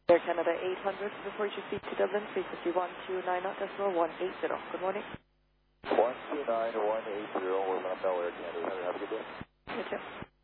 Air Canada 800 before you speak to Dublin, frequency 129.180. Good morning. 129.180, we're on Bell Air Canada. Have a good day. You too.